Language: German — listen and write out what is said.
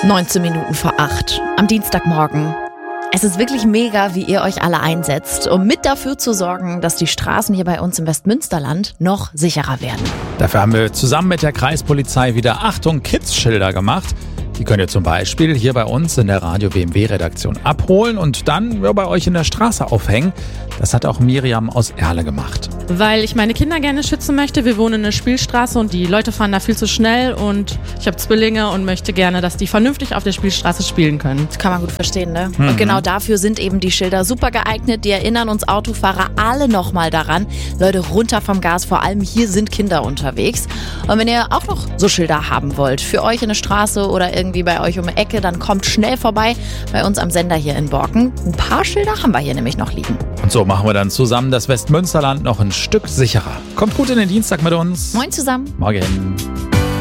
19 Minuten vor 8 am Dienstagmorgen. Es ist wirklich mega, wie ihr euch alle einsetzt, um mit dafür zu sorgen, dass die Straßen hier bei uns im Westmünsterland noch sicherer werden. Dafür haben wir zusammen mit der Kreispolizei wieder Achtung Kids-Schilder gemacht. Die könnt ihr zum Beispiel hier bei uns in der Radio WMW-Redaktion abholen und dann bei euch in der Straße aufhängen. Das hat auch Miriam aus Erle gemacht. Weil ich meine Kinder gerne schützen möchte. Wir wohnen in einer Spielstraße und die Leute fahren da viel zu schnell und ich habe Zwillinge und möchte gerne, dass die vernünftig auf der Spielstraße spielen können. Das kann man gut verstehen, ne? Und genau dafür sind eben die Schilder super geeignet. Die erinnern uns Autofahrer alle nochmal daran. Leute, runter vom Gas, vor allem hier sind Kinder unterwegs. Und wenn ihr auch noch so Schilder haben wollt, für euch in der Straße oder irgendwie bei euch um die Ecke, dann kommt schnell vorbei bei uns am Sender hier in Borken. Ein paar Schilder haben wir hier nämlich noch liegen. Und so machen wir dann zusammen das Westmünsterland noch ein Stück sicherer. Kommt gut in den Dienstag mit uns. Moin zusammen. Morgen.